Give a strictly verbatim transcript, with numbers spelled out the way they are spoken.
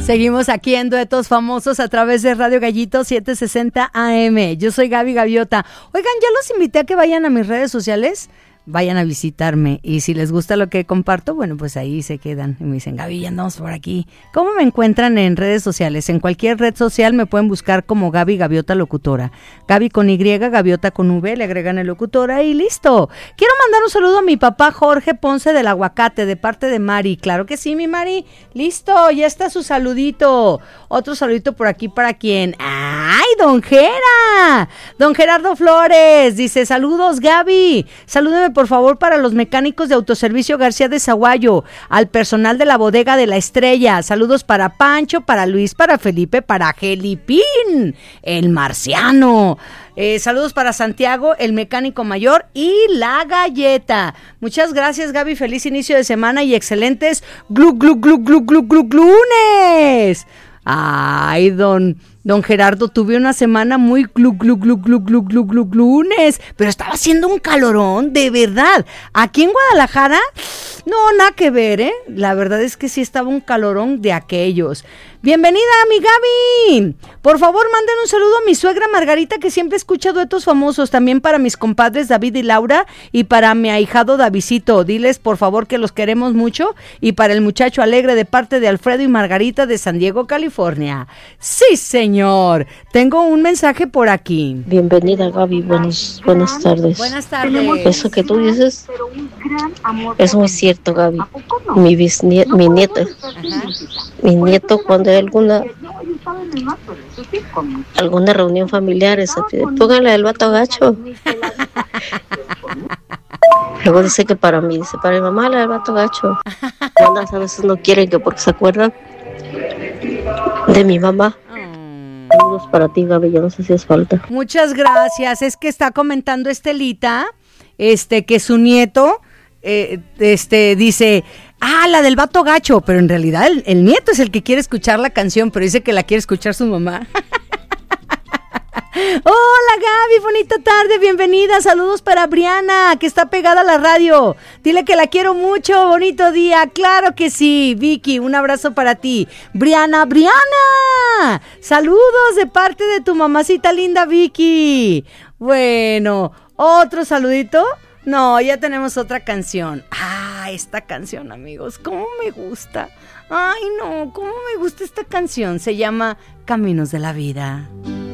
Seguimos aquí en Duetos Famosos a través de Radio Gallito setecientos sesenta A M. Yo soy Gaby Gaviota. Oigan, ya los invité a que vayan a mis redes sociales. Vayan a visitarme y si les gusta lo que comparto, bueno, pues ahí se quedan y me dicen, Gaby, ya andamos por aquí. ¿Cómo me encuentran en redes sociales? En cualquier red social me pueden buscar como Gaby Gaviota Locutora. Gaby con Y, Gaviota con V, le agregan el locutora y listo. Quiero mandar un saludo a mi papá Jorge Ponce del Aguacate, de parte de Mari. Claro que sí, mi Mari. Listo, ya está su saludito. Otro saludito por aquí para quién. ¡Ay, don Gera! Don Gerardo Flores dice, saludos, Gaby. Salúdeme por favor para los mecánicos de Autoservicio García de Zaguayo, al personal de la bodega de La Estrella. Saludos para Pancho, para Luis, para Felipe, para Gelipín, el marciano. Eh, saludos para Santiago, el mecánico mayor y la galleta. Muchas gracias, Gaby. Feliz inicio de semana y excelentes glu glu glu glu glu glu lunes. Ay, don, don Gerardo, tuve una semana muy glu, glu, glu, glu, glu, glu, glu, lunes, pero estaba haciendo un calorón, de verdad. Aquí en Guadalajara, no, nada que ver, ¿eh? La verdad es que sí estaba un calorón de aquellos. Bienvenida, mi Gaby. Por favor, manden un saludo a mi suegra Margarita, que siempre escucha Duetos Famosos. También para mis compadres David y Laura y para mi ahijado Davidcito. Diles, por favor, que los queremos mucho. Y para el muchacho alegre de parte de Alfredo y Margarita de San Diego, California. Sí, señor. Tengo un mensaje por aquí. Bienvenida, Gaby. Buenos, buenas tardes. Buenas tardes. Eso que tú dices es muy cierto, Gaby. Mi bisnieto, mi nieto, mi nieto cuando hay alguna alguna reunión familiar, esa, póngale el vato gacho. Luego dice que para mí, dice para mi mamá la del vato gacho. A veces no quieren que porque se acuerdan de mi mamá. Saludos para ti, Gaby, yo no sé si es falta. Muchas gracias. Es que está comentando Estelita, este, que su nieto, eh, este, dice, ah, la del vato gacho, pero en realidad el, el nieto es el que quiere escuchar la canción, pero dice que la quiere escuchar su mamá. Hola, Gaby, bonita tarde, bienvenida, saludos para Briana, que está pegada a la radio, dile que la quiero mucho, bonito día, claro que sí. Vicky, un abrazo para ti. Briana, Briana, saludos de parte de tu mamacita linda Vicky. Bueno, otro saludito. No, ya tenemos otra canción. Ah, esta canción, amigos, cómo me gusta. Ay, no, cómo me gusta esta canción. Se llama Caminos de la Vida.